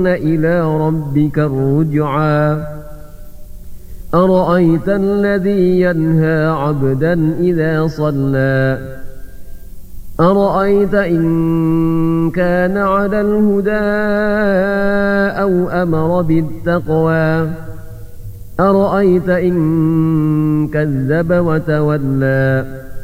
إلى ربك الرجعى أرأيت الذي ينهى عبدا إذا صلى أرأيت إن كان على الهدى أو أمر بالتقوى أرأيت إن كذب وتولى